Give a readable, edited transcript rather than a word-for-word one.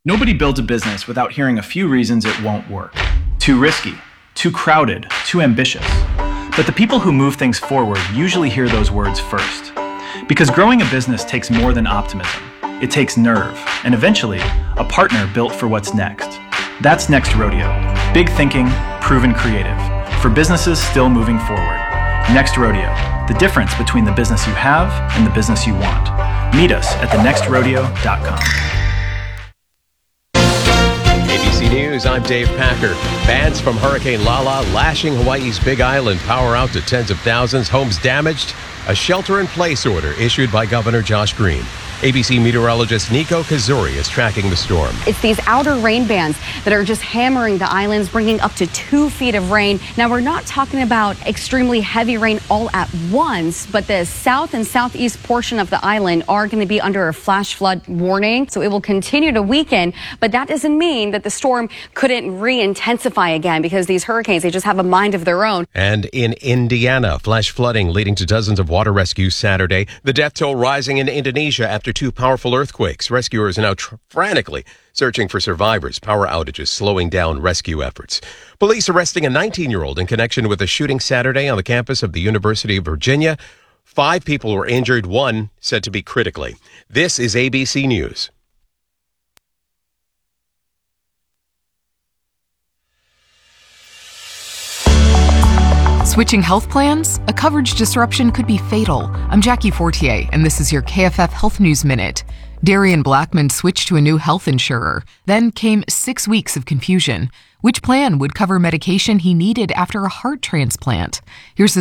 Nobody builds a business without hearing a few reasons it won't work. Too risky, too crowded, too ambitious. But the people who move things forward usually hear those words first. Because growing a business takes more than optimism. It takes nerve, and eventually, a partner built for what's next. That's Next Rodeo. Big thinking, proven creative. For businesses still moving forward. Next Rodeo. The difference between the business you have and the business you want. Meet us at thenextrodeo.com. ABC News, I'm Dave Packer. Bands from Hurricane Lala lashing Hawaii's Big Island. Power out to tens of thousands. Homes damaged. A shelter-in-place order issued by Governor Josh Green. ABC meteorologist Nico Kazuri is tracking the storm. It's these outer rain bands that are just hammering the islands, bringing up to 2 feet of rain. Now, we're not talking about extremely heavy rain all at once, but the south and southeast portion of the island are going to be under a flash flood warning. So it will continue to weaken, but that doesn't mean that the storm couldn't re-intensify again, because these hurricanes, they just have a mind of their own. And in Indiana, flash flooding leading to dozens of water rescues Saturday. The death toll rising in Indonesia after 2 powerful earthquakes. Rescuers are now frantically searching for survivors. Power outages slowing down rescue efforts. Police arresting a 19-year-old in connection with a shooting Saturday on the campus of the University of Virginia. 5 people were injured, 1 said to be critically. This is ABC News. Switching health plans? A coverage disruption could be fatal. I'm Jackie Fortier, and this is your KFF Health News Minute. Darian Blackman switched to a new health insurer. Then came 6 weeks of confusion. Which plan would cover medication he needed after a heart transplant? Here's